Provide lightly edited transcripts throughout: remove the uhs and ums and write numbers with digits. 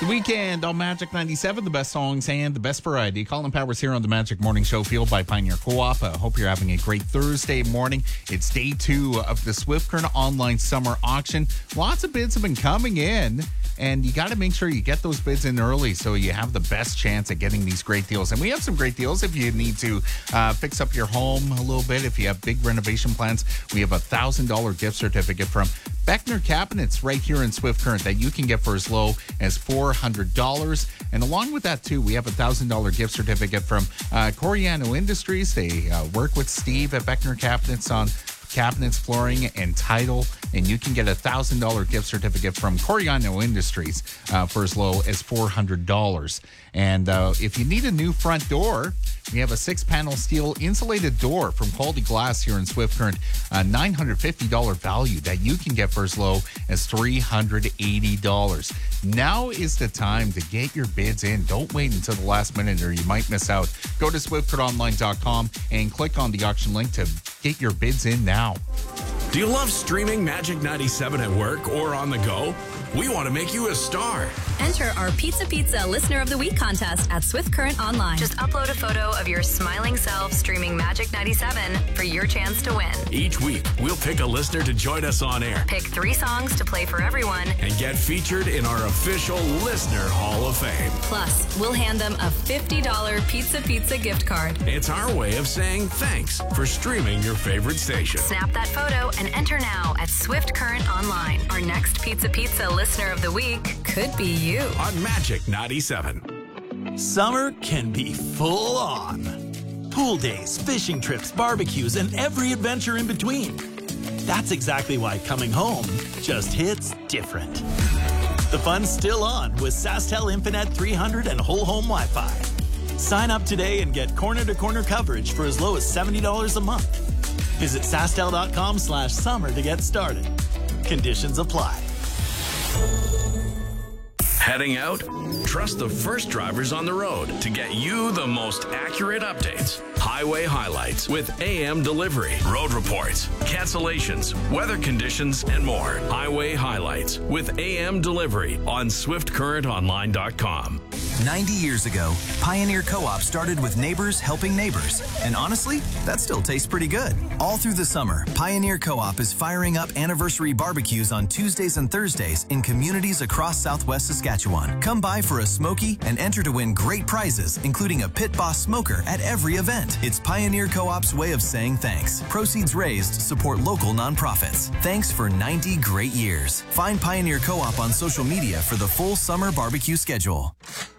The Weekend on Magic 97, the best songs and the best variety. Colin Powers here on the Magic Morning Show, fueled by Pioneer Co-op. I hope you're having a great Thursday morning. It's day 2 of the Swift Current Online Summer Auction. Lots of bids have been coming in, and you got to make sure you get those bids in early so you have the best chance at getting these great deals. And we have some great deals if you need to fix up your home a little bit. If you have big renovation plans, we have a $1,000 gift certificate from Beckner Cabinets right here in Swift Current that you can get for as low as $400. And along with that, too, we have a $1,000 gift certificate from Coriano Industries. They work with Steve at Beckner Cabinets on cabinets, flooring, and title. And you can get a $1,000 gift certificate from Coriano Industries for as low as $400. And if you need a new front door, we have a 6-panel steel insulated door from Quality Glass here in Swift Current, a $950 value that you can get for as low as $380. Now is the time to get your bids in. Don't wait until the last minute or you might miss out. Go to swiftcurrentonline.com and click on the auction link to get your bids in now. Do you love streaming Magic 97 at work or on the go? We want to make you a star. Enter our Pizza Listener of the Week contest at Swift Current Online. Just upload a photo of your smiling self streaming Magic 97 for your chance to win. Each week, we'll pick a listener to join us on air. Pick 3 songs to play for everyone. And get featured in our official Listener Hall of Fame. Plus, we'll hand them a $50 Pizza gift card. It's our way of saying thanks for streaming your favorite station. Snap that photo and enter now at Swift Current Online. Our next Pizza Listener of the Week could be you. On Magic 97. Summer can be full on. Pool days, fishing trips, barbecues, and every adventure in between. That's exactly why coming home just hits different. The fun's still on with SaskTel Infinite 300 and whole home Wi-Fi. Sign up today and get corner-to-corner coverage for as low as $70 a month. Visit SaskTel.com/summer to get started. Conditions apply. Heading out? Trust the first drivers on the road to get you the most accurate updates. Highway highlights with AM delivery, road reports, cancellations, weather conditions, and more. Highway highlights with AM delivery on SwiftCurrentOnline.com. 90 years ago, Pioneer Co-op started with neighbors helping neighbors. And honestly, that still tastes pretty good. All through the summer, Pioneer Co-op is firing up anniversary barbecues on Tuesdays and Thursdays in communities across Southwest Saskatchewan. Come by for a smoky and enter to win great prizes, including a Pit Boss smoker at every event. It's Pioneer Co-op's way of saying thanks. Proceeds raised support local nonprofits. Thanks for 90 great years. Find Pioneer Co-op on social media for the full summer barbecue schedule.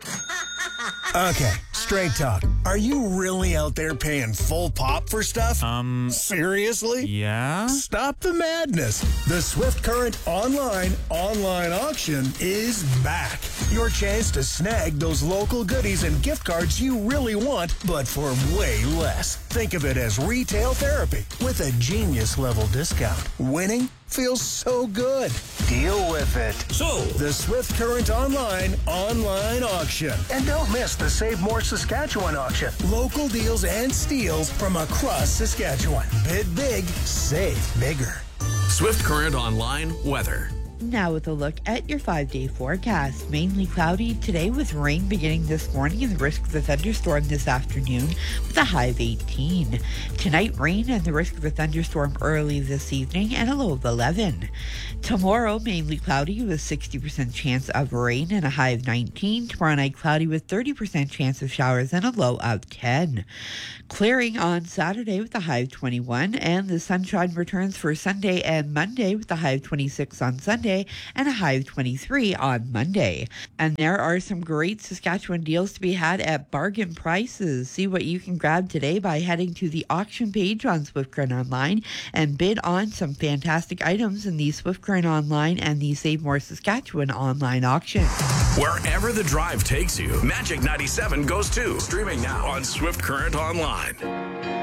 Okay, straight talk. Are you really out there paying full pop for stuff? Seriously? Yeah? Stop the madness. The Swift Current Online auction is back. Your chance to snag those local goodies and gift cards you really want, but for way less. Think of it as retail therapy with a genius level discount. Winning feels so good. Deal with it. So, The Swift Current Online auction. And don't miss the Save More Saskatchewan auction. Local deals and steals from across Saskatchewan. Bid big, save bigger. Swift Current Online weather. Now with a look at your 5-day forecast. Mainly cloudy today with rain beginning this morning and the risk of a thunderstorm this afternoon with a high of 18. Tonight, rain and the risk of a thunderstorm early this evening and a low of 11. Tomorrow, mainly cloudy with 60% chance of rain and a high of 19. Tomorrow night, cloudy with 30% chance of showers and a low of 10. Clearing on Saturday with a high of 21, and the sunshine returns for Sunday and Monday with a high of 26 on Sunday and a high of 23 on Monday. And there are some great Saskatchewan deals to be had at bargain prices. See what you can grab today by heading to the auction page on Swift Current Online and bid on some fantastic items in the Swift Current Online and the Save More Saskatchewan online auction. Wherever the drive takes you, Magic 97 goes too. Streaming now on Swift Current Online.